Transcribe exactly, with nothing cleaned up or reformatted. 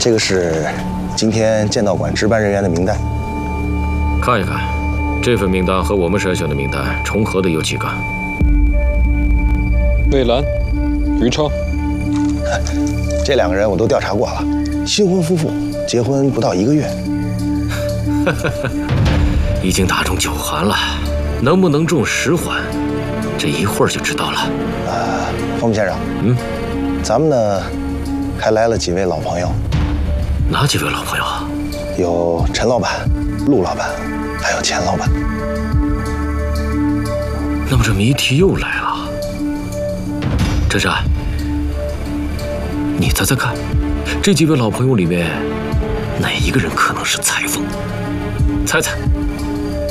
这个是今天剑道馆值班人员的名单。 看一看，这份名单和我们筛选的名单重合的有几个？ 魏兰、于超， 这两个人我都调查过了，新婚夫妇，结婚不到一个月。 已经打中九环了，能不能中十环，这一会儿就知道了。 呃，冯先生， 嗯， 咱们呢还来了几位老朋友。 哪几位老朋友啊？ 有陈老板、陆老板，还有钱老板。 那么这谜题又来了。哲哲，你猜猜看，这几位老朋友里面，哪一个人可能是裁缝？猜猜。